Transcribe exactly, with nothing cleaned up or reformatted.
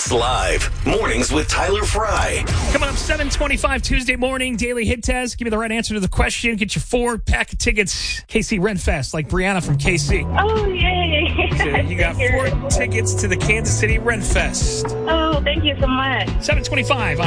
Hits Live. Mornings with Tyler Fry. Coming up seven twenty-five Tuesday morning, Daily Hit Test. Give me the right answer to the question. Get your four pack of tickets. K C Renfest, like Brianna from K C. Oh, yay. So you got four tickets to the Kansas City Renfest. Oh, thank you so much. seven twenty-five